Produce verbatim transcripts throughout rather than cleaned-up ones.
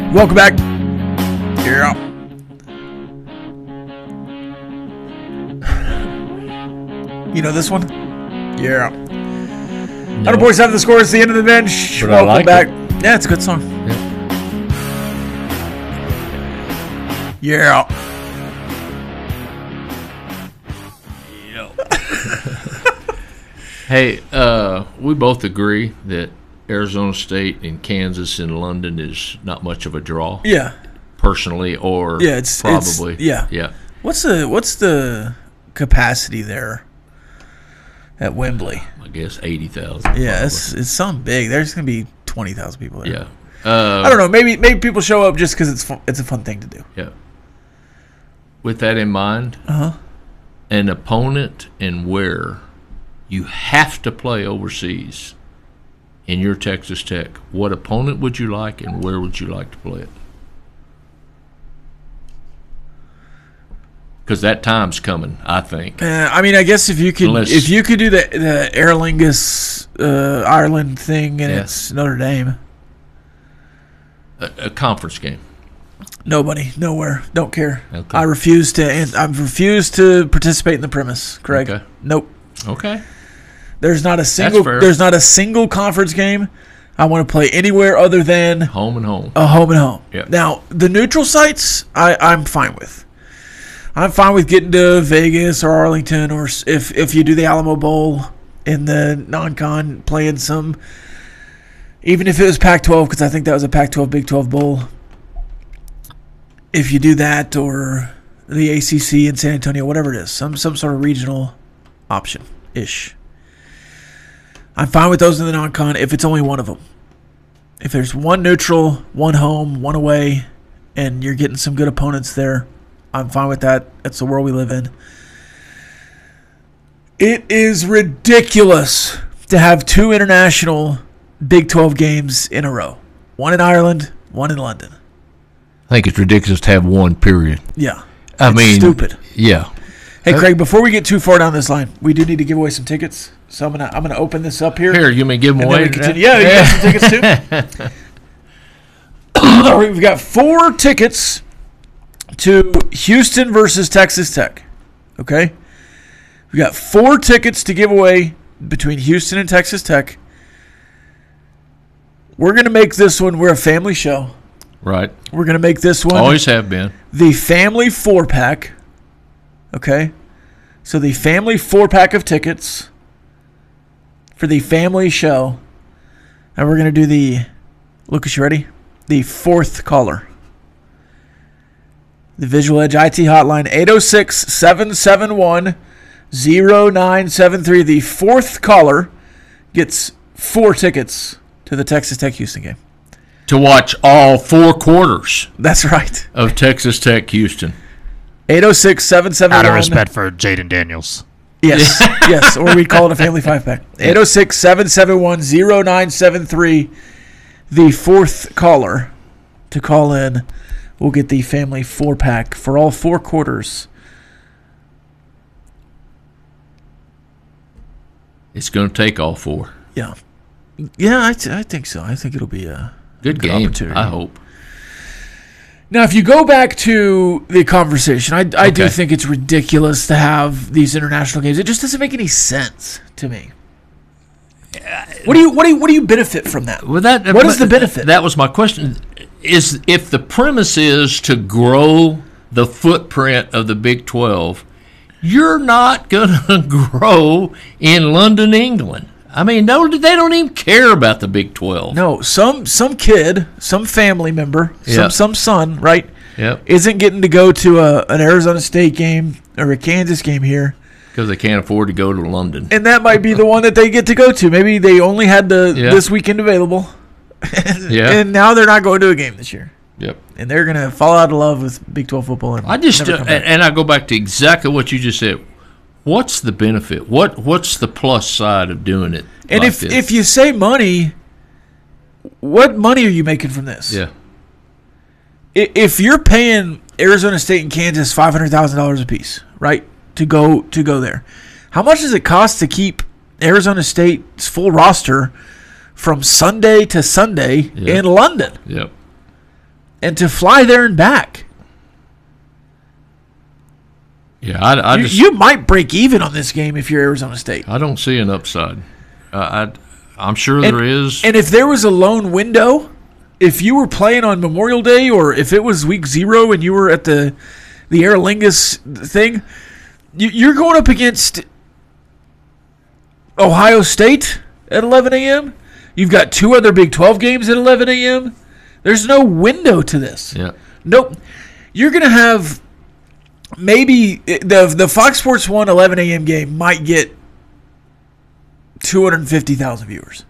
Welcome back. Yeah. You know this one? Yeah. No. Hunter Boys have the score. It's the end of the bench. But Welcome like back. It. Yeah, it's a good song. Yeah. Yeah. Hey, uh, we both agree that Arizona State and Kansas and London is not much of a draw. Yeah. Personally, or yeah, it's probably. It's, yeah. Yeah. What's the what's the capacity there at Wembley? I guess eighty thousand. Yeah, it's it's something big. There's gonna be twenty thousand people there. Yeah. Uh, I don't know. Maybe maybe people show up just because it's fun, it's a fun thing to do. Yeah. With that in mind, uh-huh. an opponent and where you have to play overseas in your Texas Tech, what opponent would you like and where would you like to play it? Because that time's coming, I think. Uh, I mean, I guess if you could, Unless, if you could do the the Aer Lingus uh, Ireland thing, and yeah. it's Notre Dame, a, a conference game. Nobody, nowhere, don't care. Okay. I refuse to. I refuse to participate in the premise, Craig. Okay. Nope. Okay. There's not a single. There's not a single conference game I want to play anywhere other than home and home. A home and home. Yep. Now the neutral sites, I, I'm fine with. I'm fine with getting to Vegas or Arlington, or if if you do the Alamo Bowl in the non-con, playing some, even if it was Pac twelve, because I think that was a Pac twelve Big twelve Bowl. If you do that, or the A C C in San Antonio, whatever it is, some some sort of regional option-ish. I'm fine with those in the non-con if it's only one of them. If there's one neutral, one home, one away, and you're getting some good opponents there, I'm fine with that. That's the world we live in. It is ridiculous to have two international Big twelve games in a row. One in Ireland, one in London. I think it's ridiculous to have one, period. Yeah. I it's mean, stupid. Yeah. Hey, Craig, before we get too far down this line, we do need to give away some tickets. So I'm gonna I'm gonna open this up here. Here, you may give them away. We yeah, you got some tickets too. All right, we've got four tickets to Houston versus Texas Tech. Okay? We got four tickets to give away between Houston and Texas Tech. We're going to make this one, we're a family show. Right. We're going to make this one. Always have been. The family four-pack. Okay? So the family four-pack of tickets for the family show. And we're going to do the, Lucas, you ready? The fourth caller. The Visual Edge I T hotline, eight oh six, seven seven one, oh nine seven three. The fourth caller gets four tickets to the Texas Tech Houston game. To watch all four quarters. That's right. Of Texas Tech Houston. eight oh six, seven seven one. Out of respect for Jaden Daniels. Yes, yes, or we call it a family five-pack. eight oh six, seven seven one, oh nine seven three. The fourth caller to call in will get the family four-pack for all four quarters. It's going to take all four. Yeah. Yeah, I, th- I think so. I think it'll be a good, good game, opportunity. I hope. Now, if you go back to the conversation, I, I okay. do think it's ridiculous to have these international games. It just doesn't make any sense to me. What do you what do you what do you benefit from that? Well, that what is the benefit? That was my question. Is if the premise is to grow the footprint of the Big twelve, you're not going to grow in London, England. I mean, no, they don't even care about the Big twelve. No, some some kid, some family member, some yep. some son, right? Yep. Isn't getting to go to a, an Arizona State game or a Kansas game here. Because they can't afford to go to London. And that might be the one that they get to go to. Maybe they only had the yeah. this weekend available. and, yeah. and now they're not going to a game this year. Yep. And they're going to fall out of love with Big twelve football. And I just uh, and, and I go back to exactly what you just said. What's the benefit? What What's the plus side of doing it? And like if this? if you say money, what money are you making from this? Yeah. If you're paying Arizona State and Kansas five hundred thousand dollars apiece, right? To go to go there. How much does it cost to keep Arizona State's full roster from Sunday to Sunday yep. in London? Yep. and to fly there and back. Yeah, I, I You, just you might break even on this game if you're Arizona State. I don't see an upside. Uh, I I'm sure And- there is. And if there was a lone window, if you were playing on Memorial Day or if it was week zero and you were at the the Aer Lingus thing, you, you're going up against Ohio State at eleven a.m. You've got two other Big twelve games at eleven a.m. There's no window to this. yeah. Nope. You're going to have maybe the the Fox Sports one eleven a.m. game might get two hundred fifty thousand viewers.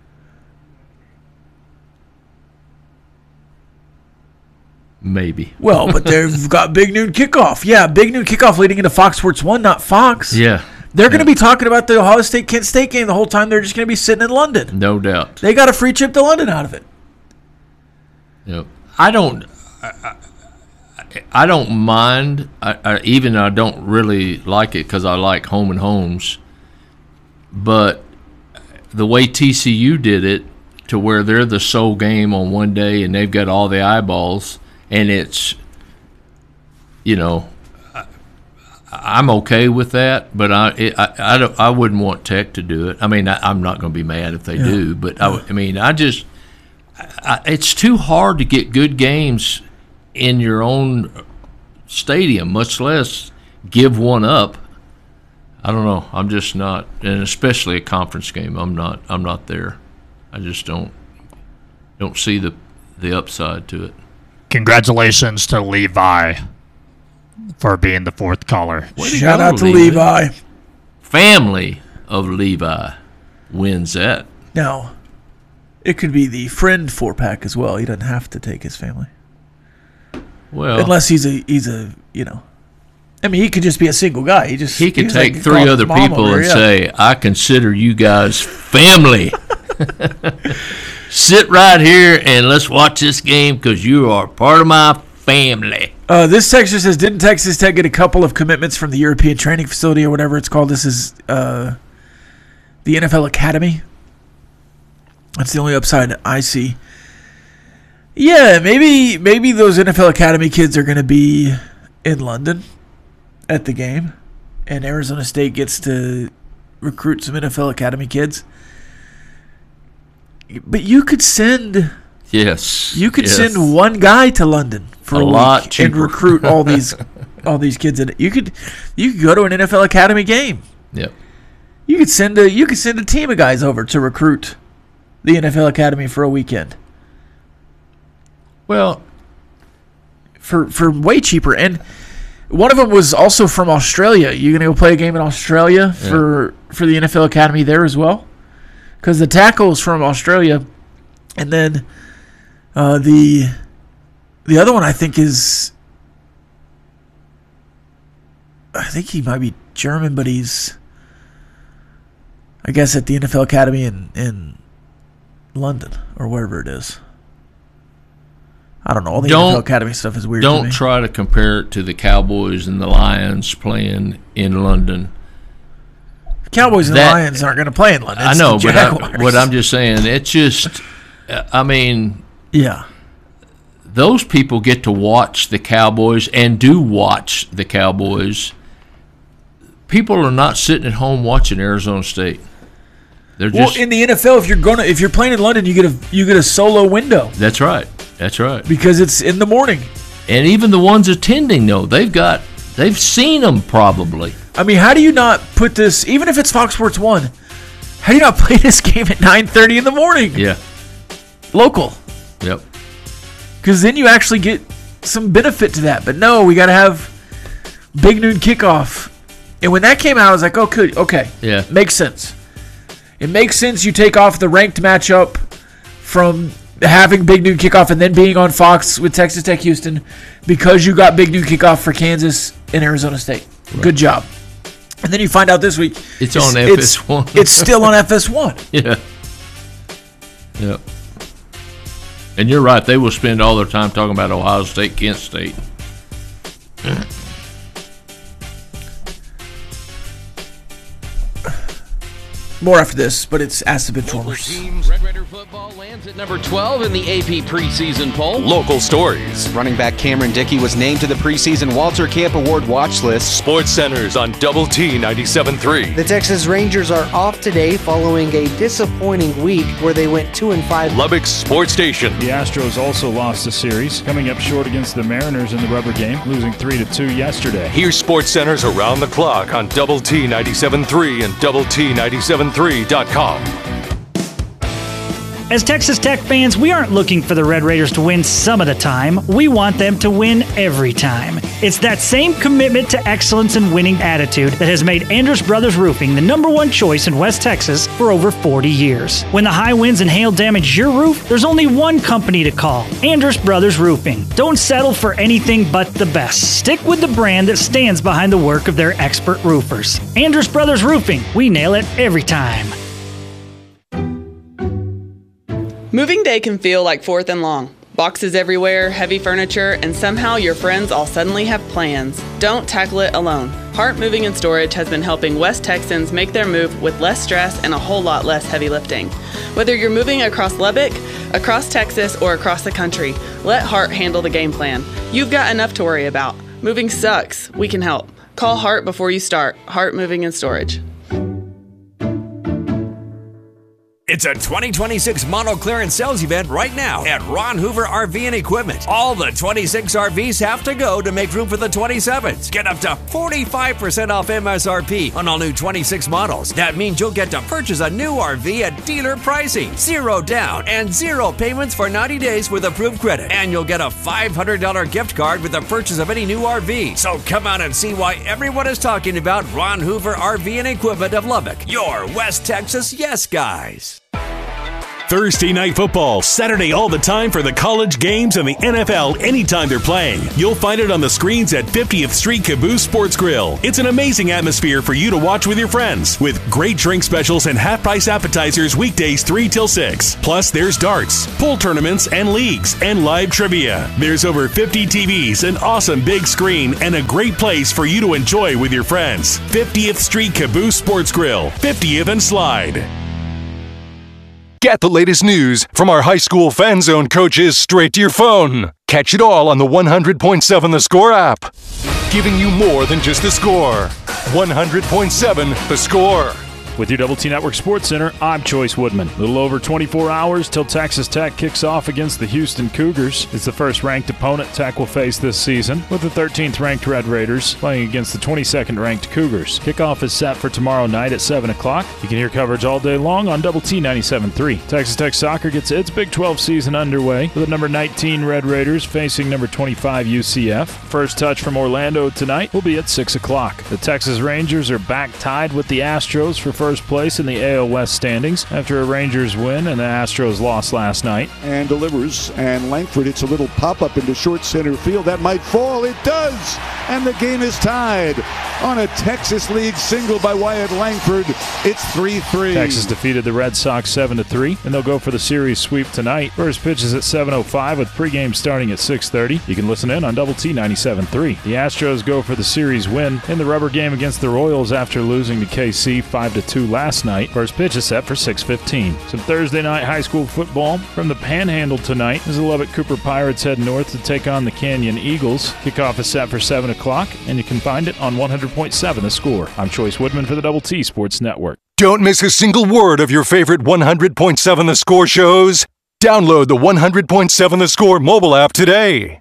Maybe. Well, but they've got Big Noon Kickoff. Yeah, Big Noon Kickoff leading into Fox Sports one, not Fox. Yeah. They're going to Yeah. be talking about the Ohio State-Kent State game the whole time. They're just going to be sitting in London. No doubt. They got a free trip to London out of it. Yep. I don't. I, I, I don't mind. I, I, even I don't really like it because I like home and homes. But the way T C U did it, to where they're the sole game on one day and they've got all the eyeballs, and it's, you know, I, I'm okay with that. But I, it, I, I don't. I wouldn't want Tech to do it. I mean, I, I'm not going to be mad if they Yeah. do. But I, I mean, I just. I, it's too hard to get good games in your own stadium, much less give one up. I don't know. I'm just not, and especially a conference game. I'm not. I'm not there. I just don't don't see the the upside to it. Congratulations to Levi for being the fourth caller. Way to Shout go, out to Levi. Family of Levi wins that. Now, it could be the friend four-pack as well. He doesn't have to take his family. Well, Unless he's a, he's a, you know. I mean, he could just be a single guy. He just he could he's take like, three call his other mom people over, and yeah. say, "I consider you guys family." Sit right here and let's watch this game because you are part of my family. Uh, this texture says, didn't Texas Tech get a couple of commitments from the European training facility or whatever it's called? This is uh, the N F L Academy. That's the only upside I see. Yeah, maybe maybe those N F L Academy kids are going to be in London at the game, and Arizona State gets to recruit some N F L Academy kids. But you could send Yes, you could yes. send one guy to London for A a, lot week cheaper. and recruit all these all these kids. In it. You could you could go to an N F L Academy game. Yep. You could send a you could send a team of guys over to recruit the N F L Academy for a weekend Well, for for way cheaper. And one of them was also from Australia. You gonna go play a game in Australia for for the N F L Academy there as well? Because the tackle's from Australia, and then uh, the the other one I think is I think he might be German, but he's I guess at the N F L Academy in in London or wherever it is. I don't know. All the Don't- N F L Academy stuff is weird to don't me. try to compare it to the Cowboys and the Lions playing in London. The Cowboys and that- the Lions aren't going to play in London. I It's know, the but I, Jaguars. what I'm just saying, it's just, I mean, yeah. those people get to watch the Cowboys and do watch the Cowboys. People are not sitting at home watching Arizona State. They're Well, just. in the N F L, if you're gonna if you're playing in London, you get a you get a solo window that's right. That's right. because it's in the morning. And even the ones attending, though, they've got, they've seen them probably. I mean, how do you not put this? Even if it's Fox Sports One, how do you not play this game at nine thirty in the morning? Yeah. Local, Yep. because then you actually get some benefit to that. But no, we got to have Big Noon Kickoff. And when that came out, I was like, oh, good, okay, Yeah. makes sense. It makes sense you take off the ranked matchup from having Big Noon Kickoff and then being on Fox with Texas Tech Houston because you got Big Noon Kickoff for Kansas and Arizona State. Good job. And then you find out this week It's on F S one. It's still on F S one. Yeah. Yep. And you're right. They will spend all their time talking about Ohio State, Kent State. More after this, but it's Ask the Benchwarmers. Teams. Red Raider football lands at number twelve in the A P preseason poll. Local stories. Running back Cameron Dickey was named to the preseason Walter Camp Award watch list. Sports Centers on Double T ninety-seven point three. The Texas Rangers are off today following a disappointing week where they went two and five. Lubbock Sports Station. The Astros also lost a series, coming up short against the Mariners in the rubber game, losing three to two yesterday. Here's Sports Centers around the clock on Double T ninety-seven point three and Double T ninety-seven three dot com. As Texas Tech fans, we aren't looking for the Red Raiders to win some of the time. We want them to win every time. It's that same commitment to excellence and winning attitude that has made Andrus Brothers Roofing the number one choice in West Texas for over forty years. When the high winds and hail damage your roof, there's only one company to call, Andrus Brothers Roofing. Don't settle for anything but the best. Stick with the brand that stands behind the work of their expert roofers. Andrus Brothers Roofing. We nail it every time. Moving day can feel like fourth and long. Boxes everywhere, heavy furniture, and somehow your friends all suddenly have plans. Don't tackle it alone. Hart Moving and Storage has been helping West Texans make their move with less stress and a whole lot less heavy lifting. Whether you're moving across Lubbock, across Texas, or across the country, let Hart handle the game plan. You've got enough to worry about. Moving sucks. We can help. Call Hart before you start. Hart Moving and Storage. It's a twenty twenty-six model clearance sales event right now at Ron Hoover R V and Equipment. All the twenty-six R Vs have to go to make room for the twenty-sevens. Get up to forty-five percent off M S R P on all new twenty-six models. That means you'll get to purchase a new R V at dealer pricing, zero down, and zero payments for ninety days with approved credit. And you'll get a five hundred dollars gift card with the purchase of any new R V. So come out and see why everyone is talking about Ron Hoover R V and Equipment of Lubbock, your West Texas yes guys. Thursday night football, Saturday all the time for the college games and the N F L anytime they're playing. You'll find it on the screens at fiftieth Street Caboose Sports Grill. It's an amazing atmosphere for you to watch with your friends, with great drink specials and half-price appetizers weekdays three till six. Plus, there's darts, pool tournaments and leagues, and live trivia. There's over fifty T Vs, an awesome big screen, and a great place for you to enjoy with your friends. fiftieth Street Caboose Sports Grill, fiftieth and Slide. Get the latest news from our high school fan zone coaches straight to your phone. Catch it all on the one hundred point seven The Score app. Giving you more than just the score. one hundred point seven The Score. With your Double T Network Sports Center, I'm Choice Woodman. A little over twenty-four hours till Texas Tech kicks off against the Houston Cougars. It's the first ranked opponent Tech will face this season, with the thirteenth ranked Red Raiders playing against the twenty-second ranked Cougars. Kickoff is set for tomorrow night at seven o'clock. You can hear coverage all day long on Double T ninety-seven point three. Texas Tech soccer gets its Big twelve season underway with the number nineteen Red Raiders facing number twenty-five U C F. First touch from Orlando tonight will be at six o'clock. The Texas Rangers are back tied with the Astros for first place in the A L West standings after a Rangers win and the Astros lost last night. And delivers, and Langford hits a little pop-up into short center field. That might fall. It does! And the game is tied on a Texas League single by Wyatt Langford. It's three three. Texas defeated the Red Sox seven to three, and they'll go for the series sweep tonight. First pitch is at seven oh five with pregame starting at six thirty. You can listen in on Double T ninety-seven point three. The Astros go for the series win in the rubber game against the Royals after losing to K C five to two last night. First pitch is set for six fifteen. Some Thursday night high school football from the Panhandle tonight as the Lubbock Cooper Pirates head north to take on the Canyon Eagles. Kickoff is set for seven o'clock, and you can find it on one hundred point seven The Score. I'm Choice Woodman for the Double T Sports Network. Don't miss a single word of your favorite one hundred point seven The Score shows. Download the one hundred point seven The Score mobile app today.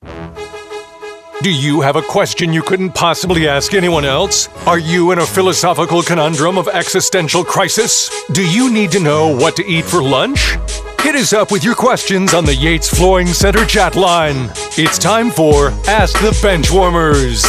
Do you have a question you couldn't possibly ask anyone else? Are you in a philosophical conundrum of existential crisis? Do you need to know what to eat for lunch? Hit us up with your questions on the Yates Flooring Center chat line. It's time for Ask the Benchwarmers.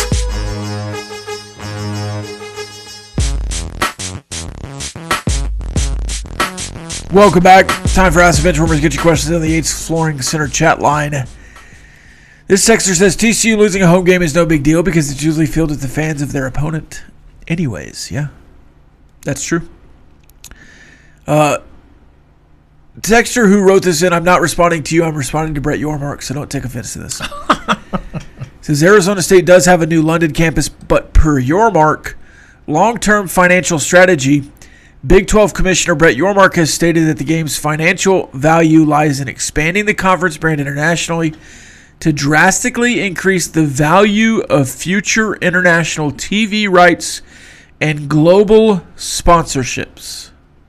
Welcome back. Time for Ask the Benchwarmers. Get your questions on the Yates Flooring Center chat line. This texter says T C U losing a home game is no big deal because it's usually filled with the fans of their opponent anyways. Yeah, that's true. Uh, texter who wrote this in, I'm not responding to you. I'm responding to Brett Yormark, so don't take offense to this. Says Arizona State does have a new London campus, but per Yormark, long-term financial strategy Big twelve Commissioner Brett Yormark has stated that the game's financial value lies in expanding the conference brand internationally to drastically increase the value of future international T V rights and global sponsorships.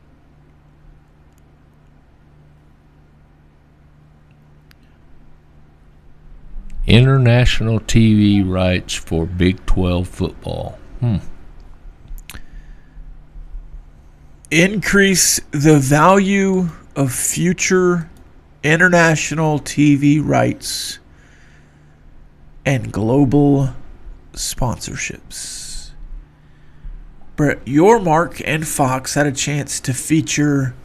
International T V rights for Big twelve football. Hmm. Increase the value of future international T V rights and global sponsorships. Brett Yormark and Fox had a chance to feature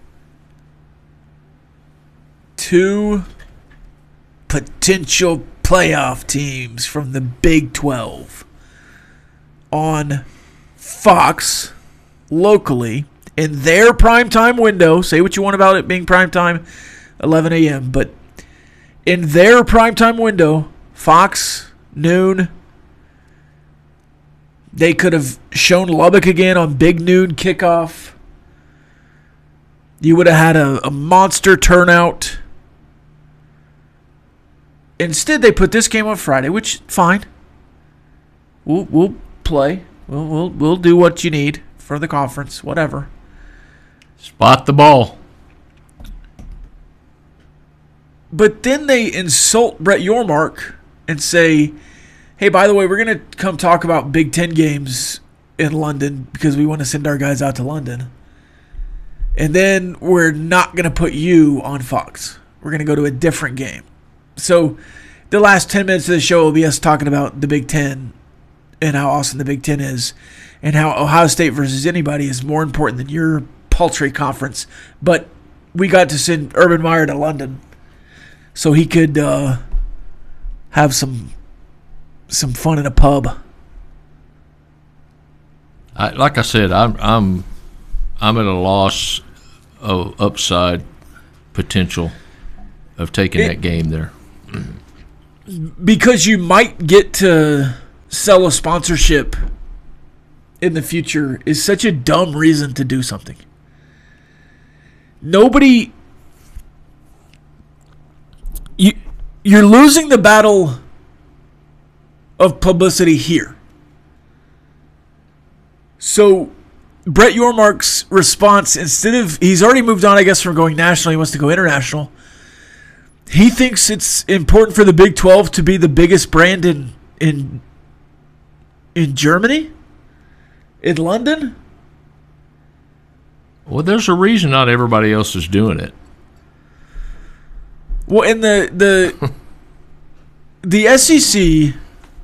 two potential playoff teams from the Big twelve on Fox locally in their primetime window. Say what you want about it being primetime, eleven a.m., but in their primetime window, Fox, noon. They could have shown Lubbock again on big noon kickoff. You would have had a, a monster turnout. Instead, they put this game on Friday, which fine. We'll we'll play. We'll we'll we'll do what you need for the conference, whatever. Spot the ball. But then they insult Brett Yormark and say, hey, by the way, we're going to come talk about Big Ten games in London because we want to send our guys out to London. And then we're not going to put you on Fox. We're going to go to a different game. So the last ten minutes of the show will be us talking about the Big Ten and how awesome the Big Ten is and how Ohio State versus anybody is more important than your paltry conference. But we got to send Urban Meyer to London so he could uh, have some some fun in a pub. I, like I said, I'm I'm I'm at a loss of upside potential of taking it, that game there. Because you might get to sell a sponsorship in the future is such a dumb reason to do something. Nobody... You, you're losing the battle of publicity here. So Brett Yormark's response, instead of... He's already moved on, I guess, from going national. He wants to go international. He thinks it's important for the Big twelve to be the biggest brand in in in Germany? In London? Well, there's a reason not everybody else is doing it. Well, in the the the S E C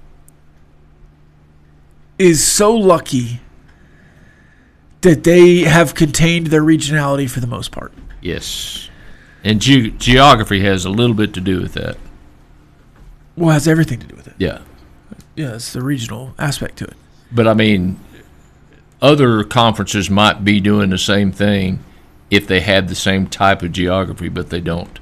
is so lucky that they have contained their regionality for the most part. Yes. And ge- geography has a little bit to do with that. Well, it has everything to do with it. Yeah. Yeah, it's the regional aspect to it. But, I mean, other conferences might be doing the same thing if they had the same type of geography, but they don't.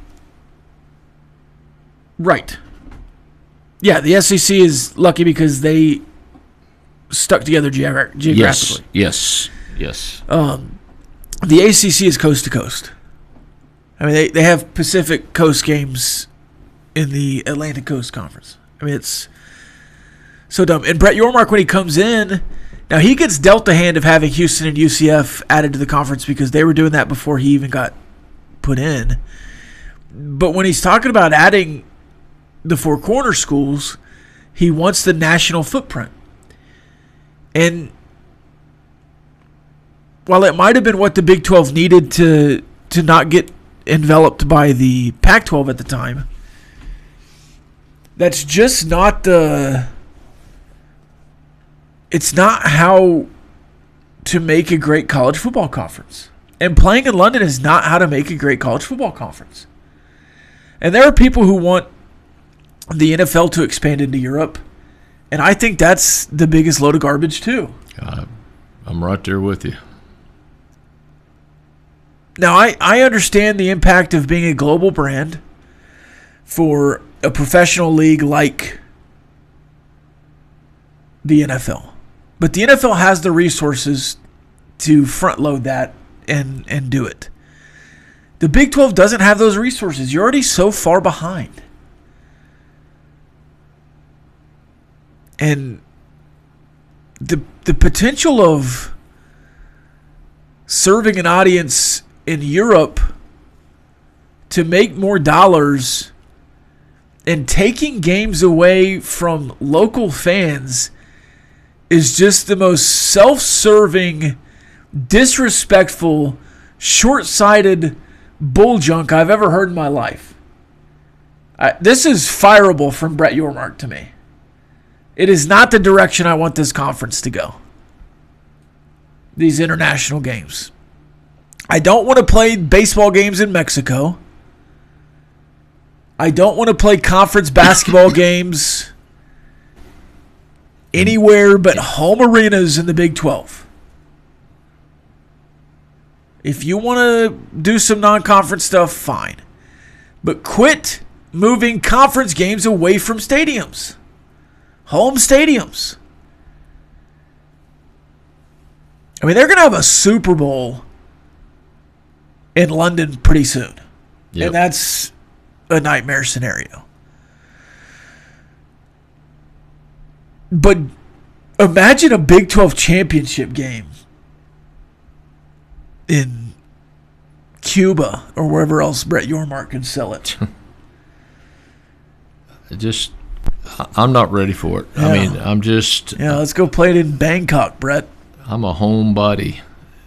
Right. Yeah, the S E C is lucky because they stuck together geogra- geographically. Yes, yes, yes. Um, the A C C is coast to coast. I mean, they, they have Pacific Coast games in the Atlantic Coast Conference. I mean, it's so dumb. And Brett Yormark, when he comes in, now he gets dealt the hand of having Houston and U C F added to the conference because they were doing that before he even got put in. But when he's talking about adding the Four Corner schools, he wants the national footprint. And while it might have been what the Big twelve needed to to not get enveloped by the Pac twelve at the time, that's just not the... It's not how to make a great college football conference. And playing in London is not how to make a great college football conference. And there are people who want the N F L to expand into Europe, and I think that's the biggest load of garbage too. Uh, I'm right there with you. Now, I, I understand the impact of being a global brand for a professional league like the N F L. But the N F L has the resources to front load that and and do it. The Big twelve doesn't have those resources. You're already so far behind. And the the potential of serving an audience in Europe to make more dollars and taking games away from local fans is just the most self-serving, disrespectful, short-sighted bull junk I've ever heard in my life. I, this is fireable from Brett Yormark to me. It is not the direction I want this conference to go. These international games. I don't want to play baseball games in Mexico. I don't want to play conference basketball games anywhere but home arenas in the Big twelve. If you want to do some non-conference stuff, fine. But quit moving conference games away from stadiums. Home stadiums. I mean, they're going to have a Super Bowl in London pretty soon. Yep. And that's a nightmare scenario. But imagine a Big twelve championship game in Cuba or wherever else Brett Yormark can sell it. Just, I'm not ready for it. Yeah. I mean, I'm just... Yeah, let's go play it in Bangkok, Brett. I'm a homebody.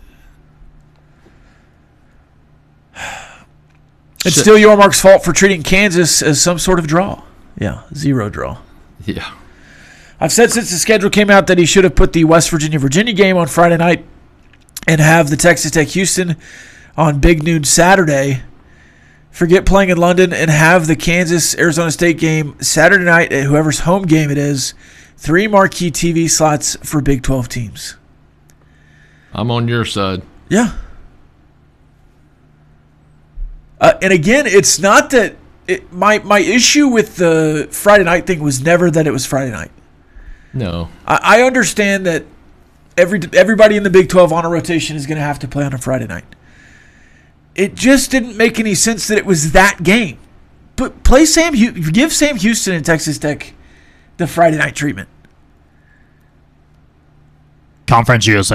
It's still Yormark's fault for treating Kansas as some sort of draw. Yeah, zero draw. Yeah. I've said since the schedule came out that he should have put the West Virginia-Virginia game on Friday night and have the Texas Tech-Houston on Big Noon Saturday. Forget playing in London and have the Kansas-Arizona State game Saturday night at whoever's home game it is. Three marquee T V slots for Big twelve teams. I'm on your side. Yeah. Uh, and again, it's not that it, my my issue with the Friday night thing was never that it was Friday night. No, I, I understand that every everybody in the Big twelve on a rotation is going to have to play on a Friday night. It just didn't make any sense that it was that game. But play Sam, give Sam Houston and Texas Tech the Friday night treatment. Conference U S A